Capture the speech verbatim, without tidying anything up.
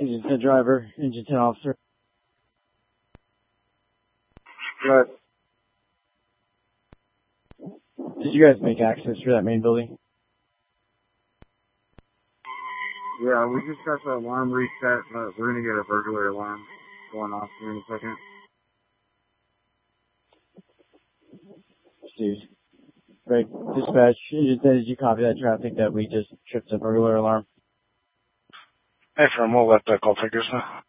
Engine ten driver, Engine ten officer. Right. Did you guys make access for that main building? Yeah, we just got the alarm reset, but we're gonna get a burglary alarm going off here in a second. Dude. Right. Dispatch, Engine ten, did you copy that traffic that we just tripped a burglar alarm? Hey, firm, we'll let the call figures know.